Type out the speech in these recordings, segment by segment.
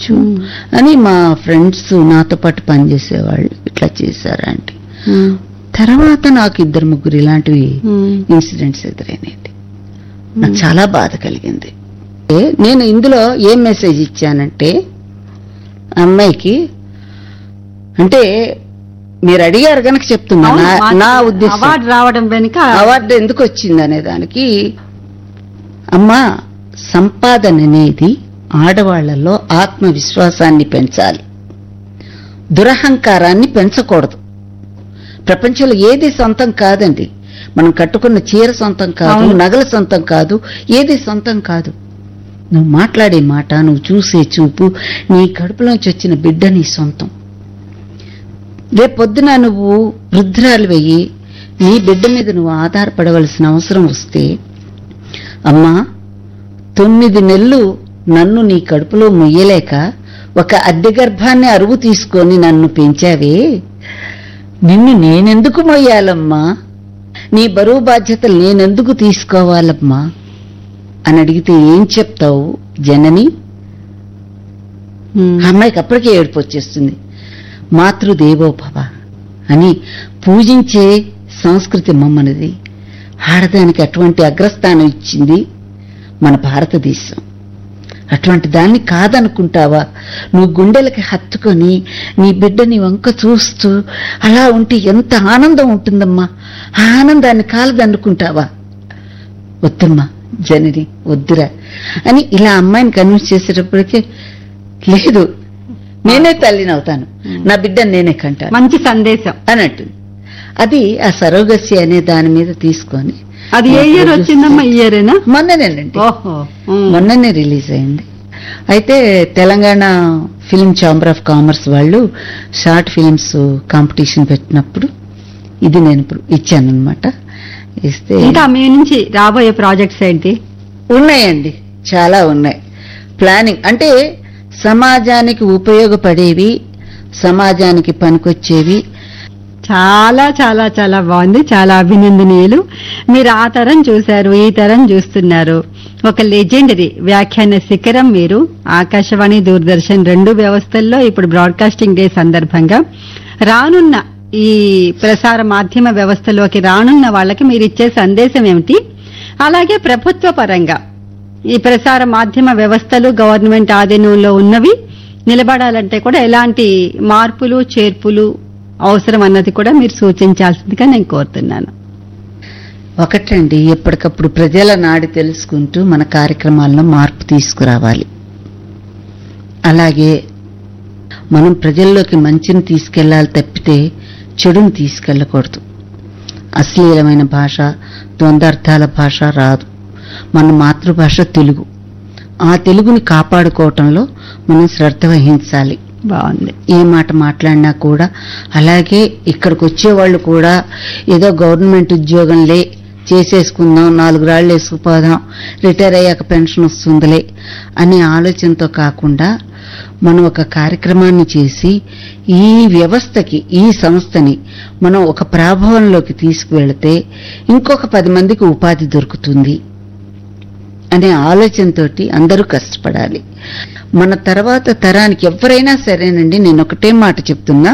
చేయొచ్చు అని మా ఫ్రెండ్స్ నాతో పాటు పనిచేసేవాళ్ళు ఇట్లా చేశారు అంటే. తర్వాత నాకు 2-3 ఇలాంటివి ఇన్సిడెంట్స్ ఎదురైనాయి. నాకు చాలా బాధ కలిగింది. నేను ఇందులో ఏం మెసేజ్ ఇచ్చానంటే అమ్మాయికి, అంటే మీరు అడిగారు కనుక చెప్తున్నా, నా ఉద్దేశం అవార్డు రావడం వెనుక అవార్డు ఎందుకు వచ్చింది అనే దానికి, అమ్మా సంపాదన అనేది ఆడవాళ్లలో ఆత్మవిశ్వాసాన్ని పెంచాలి, దురహంకారాన్ని పెంచకూడదు. ప్రపంచంలో ఏది సొంతం కాదండి. మనం కట్టుకున్న చీర సొంతం కాదు, నగల సొంతం కాదు, ఏది సొంతం కాదు. నువ్వు మాట్లాడే మాట, నువ్వు చూసే చూపు, నీ కడుపులోంచి వచ్చిన బిడ్డ నీ సొంతం. రేపొద్దున నువ్వు వృద్ధురాలు వెయ్యి నీ బిడ్డ మీద నువ్వు ఆధారపడవలసిన అవసరం వస్తే, అమ్మా 9 నెలలు నన్ను నీ కడుపులో మొయ్యలేక ఒక అద్దె గర్భాన్ని అరువు తీసుకొని నన్ను పెంచావే, నిన్ను నేనెందుకు మొయ్యాలమ్మా, నీ బరువు బాధ్యతలు నేనెందుకు తీసుకోవాలమ్మా అని అడిగితే ఏం చెప్తావు జనని? అమ్మాయికి అప్పటికే ఏడుపు వచ్చేస్తుంది. మాతృదేవోభవ అని పూజించే సంస్కృతి మమ్మనది. ఆడదానికి అటువంటి అగ్రస్థానం ఇచ్చింది మన భారతదేశం. అటువంటి దాన్ని కాదనుకుంటావా? నువ్వు గుండెలకి హత్తుకొని నీ బిడ్డని వంక చూస్తూ అలా ఉంటే ఎంత ఆనందం ఉంటుందమ్మా. ఆ ఆనందాన్ని కాలదనుకుంటావా? వద్దమ్మా జనని, వద్దురా అని ఇలా అమ్మాయిని కన్విన్స్ చేసేటప్పటికే, లేదు నేనే తల్లిని అవుతాను, నా బిడ్డని నేనే కంటాను, మంచి సందేశం అన్నట్టు. అది ఆ సరోగసి అనే దాని మీద తీసుకొని. అది ఏ ఇయర్ వచ్చిందమ్మా? ఈ ఇయరేనా? మొన్ననేనండి, ఓహో, మొన్ననే రిలీజ్ అయింది. అయితే Telangana film chamber of commerce వాళ్ళు షార్ట్ ఫిల్మ్స్ కాంపిటీషన్ పెట్టినప్పుడు ఇది నేను ఇచ్చానమాట. ఇస్తే ఇంకా మీ నుంచి రాబోయే ప్రాజెక్ట్స్ ఏంటి? ఉన్నాయండి, చాలా ఉన్నాయి. ప్లానింగ్ అంటే సమాజానికి ఉపయోగపడేవి, సమాజానికి పనికొచ్చేవి. చాలా చాలా చాలా బాగుంది, చాలా అభినందనీయులు. మీరు ఆ తరం చూశారు, ఈ తరం చూస్తున్నారు. ఒక లెజెండరీ వ్యాఖ్యాన శిఖరం మీరు. ఆకాశవాణి, దూరదర్శన్ 2 వ్యవస్థల్లో ఇప్పుడు బ్రాడ్కాస్టింగ్ డే సందర్భంగా రానున్న ఈ ప్రసార మాధ్యమ వ్యవస్థలోకి రానున్న వాళ్ళకి మీరు ఇచ్చే సందేశం ఏమిటి? అలాగే ప్రభుత్వ పరంగా ఈ ప్రసార మాధ్యమ వ్యవస్థలు గవర్నమెంట్ ఆధీనంలో ఉన్నవి నిలబడాలంటే కూడా ఎలాంటి మార్పులు చేర్పులు అవసరం అన్నది కూడా మీరు సూచించాల్సిందిగా నేను కోరుతున్నాను. ఒకటండి, ఎప్పటికప్పుడు ప్రజల నాడి తెలుసుకుంటూ మన కార్యక్రమాల్లో మార్పు తీసుకురావాలి. అలాగే మనం ప్రజల్లోకి మంచిని తీసుకెళ్లాలి తప్పితే చెడుని తీసుకెళ్లకూడదు. అశ్లీలమైన భాష, ద్వంద్వార్థాల భాష రాదు. మన మాతృభాష తెలుగు. ఆ తెలుగుని కాపాడుకోవటంలో మనం శ్రద్ధ వహించాలి. బాగుంది. ఏ మాట మాట్లాడినా కూడా. అలాగే ఇక్కడికి వచ్చేవాళ్ళు కూడా ఏదో గవర్నమెంట్ ఉద్యోగంలే చేసేసుకుందాం, 4 రాళ్లు వేసుకుపోదాం, రిటైర్ అయ్యాక పెన్షన్ వస్తుందిలే అనే ఆలోచనతో కాకుండా మనం ఒక కార్యక్రమాన్ని చేసి ఈ వ్యవస్థకి, ఈ సంస్థని మనం ఒక ప్రాభవంలోకి తీసుకువెళితే ఇంకొక 10 మందికి ఉపాధి దొరుకుతుంది అనే ఆలోచనతోటి అందరూ కష్టపడాలి. మన తర్వాత తరానికి ఎవరైనా సరేనండి, నేను ఒకటే మాట చెప్తున్నా,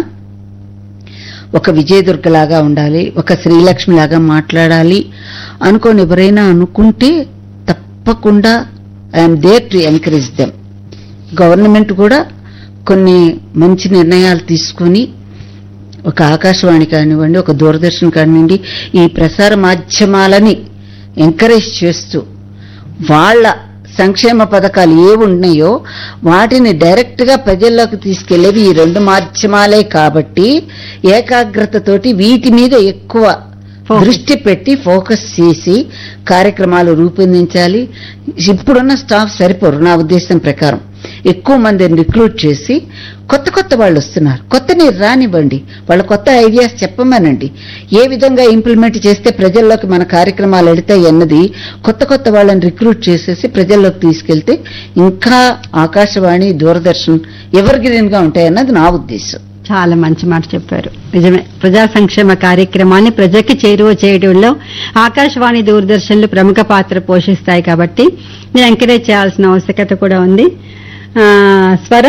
ఒక విజయదుర్గలాగా ఉండాలి, ఒక శ్రీలక్ష్మిలాగా మాట్లాడాలి అనుకోని ఎవరైనా అనుకుంటే తప్పకుండా I'm there to encourage them. Government కూడా కొన్ని మంచి నిర్ణయాలు తీసుకుని, ఒక ఆకాశవాణి కానివ్వండి, ఒక దూరదర్శన్ కానివ్వండి, ఈ ప్రసార మాధ్యమాలని ఎంకరేజ్ చేస్తూ వాళ్ళ సంక్షేమ పథకాలు ఏవి ఉన్నాయో వాటిని డైరెక్ట్ గా ప్రజల్లోకి తీసుకెళ్లేవి ఈ 2 మాధ్యమాలే. కాబట్టి ఏకాగ్రతతోటి వీటి మీద ఎక్కువ దృష్టి పెట్టి ఫోకస్ చేసి కార్యక్రమాలు రూపొందించాలి. ఇప్పుడున్న స్టాఫ్ సరిపోరు నా ఉద్దేశం ప్రకారం. ఎక్కువ మందిని రిక్రూట్ చేసి కొత్త వాళ్ళు వస్తున్నారు, కొత్తని రానివ్వండి, వాళ్ళ కొత్త ఐడియాస్ చెప్పమనండి. ఏ విధంగా ఇంప్లిమెంట్ చేస్తే ప్రజల్లోకి మన కార్యక్రమాలు వెళతాయి అన్నది కొత్త వాళ్ళని రిక్రూట్ చేసేసి ప్రజల్లోకి తీసుకెళ్తే ఇంకా ఆకాశవాణి, దూరదర్శన్ ఎవర్ గ్రీన్ గా ఉంటాయన్నది నా ఉద్దేశం. చాలా మంచి మాట చెప్పారు. నిజమే, ప్రజా సంక్షేమ కార్యక్రమాన్ని ప్రజకి చేరువ చేయడంలో ఆకాశవాణి, దూరదర్శన్లు ప్రముఖ పాత్ర పోషిస్తాయి. కాబట్టి నేను ఎంకరేజ్ చేయాల్సిన ఆవశ్యకత కూడా ఉంది. స్వరం